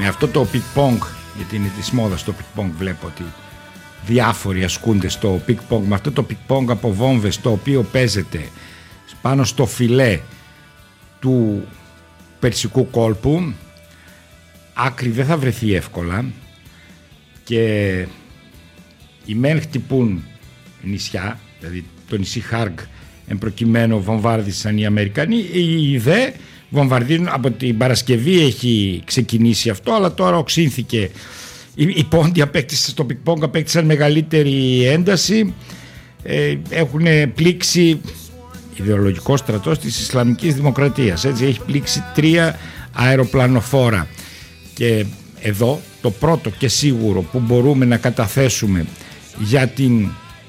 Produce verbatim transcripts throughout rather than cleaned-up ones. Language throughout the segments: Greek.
με αυτό το πικ-πονγκ, γιατί είναι της μόδας το πικ-πονγκ, βλέπω ότι διάφοροι ασκούνται στο πικ-πονγκ, με αυτό το πικ-πονγκ από βόμβες το οποίο παίζεται πάνω στο φιλέ του Περσικού κόλπου, άκρη δεν θα βρεθεί εύκολα και οι μεν χτυπούν νησιά, δηλαδή το νησί Χάργκ εν προκειμένου βομβάρδισαν οι Αμερικανοί, οι δε βομβαρδίζουν από την Παρασκευή, έχει ξεκινήσει αυτό, αλλά τώρα οξύνθηκε. Οι πόντοι απέκτησαν στο πικ-πονγκ, απέκτησαν μεγαλύτερη ένταση, ε, έχουν πλήξει ιδεολογικό στρατός της Ισλαμικής Δημοκρατίας, έτσι, έχει πλήξει τρία αεροπλανοφόρα. Και εδώ το πρώτο και σίγουρο που μπορούμε να καταθέσουμε για την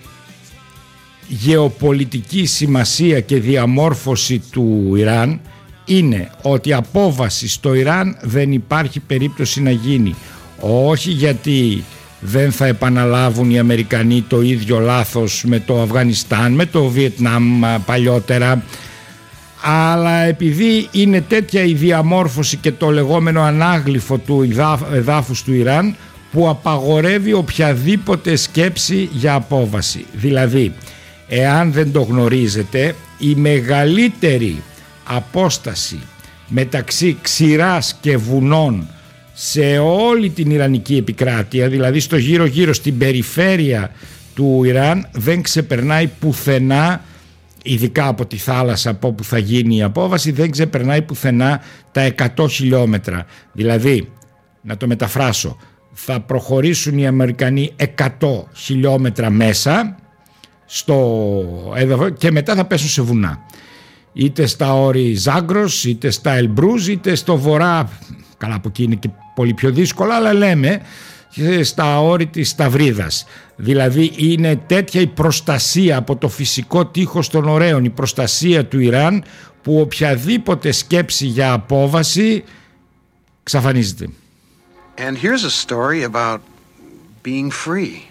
γεωπολιτική σημασία και διαμόρφωση του Ιράν είναι ότι απόβαση στο Ιράν δεν υπάρχει περίπτωση να γίνει. Όχι γιατί δεν θα επαναλάβουν οι Αμερικανοί το ίδιο λάθος με το Αφγανιστάν, με το Βιετνάμ παλιότερα, αλλά επειδή είναι τέτοια η διαμόρφωση και το λεγόμενο ανάγλυφο του εδάφους του Ιράν που απαγορεύει οποιαδήποτε σκέψη για απόβαση. Δηλαδή, εάν δεν το γνωρίζετε, η μεγαλύτερη απόσταση μεταξύ ξηράς και βουνών σε όλη την Ιρανική επικράτεια, δηλαδή στο γύρω γύρω στην περιφέρεια του Ιράν, δεν ξεπερνάει πουθενά, ειδικά από τη θάλασσα από όπου θα γίνει η απόβαση, δεν ξεπερνάει πουθενά τα εκατό χιλιόμετρα. Δηλαδή, να το μεταφράσω, θα προχωρήσουν οι Αμερικανοί εκατό χιλιόμετρα μέσα στο έδαφο και μετά θα πέσουν σε βουνά, είτε στα όρη Ζάγκρος, είτε στα Ελμπρούζ, είτε στο βορρά, καλά από εκεί είναι και πολύ πιο δύσκολα, αλλά λέμε στα όρη της Σταυρίδας. Δηλαδή είναι τέτοια η προστασία από το φυσικό τείχος των ωραίων, η προστασία του Ιράν, που οποιαδήποτε σκέψη για απόβαση εξαφανίζεται. And here's a story about being free.